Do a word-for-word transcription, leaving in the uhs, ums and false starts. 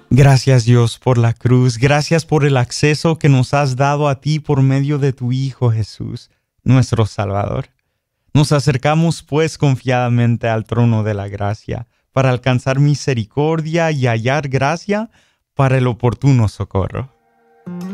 Gracias, Dios, por la cruz. Gracias por el acceso que nos has dado a ti por medio de tu Hijo Jesús, nuestro Salvador. Nos acercamos pues confiadamente al trono de la gracia para alcanzar misericordia y hallar gracia para el oportuno socorro.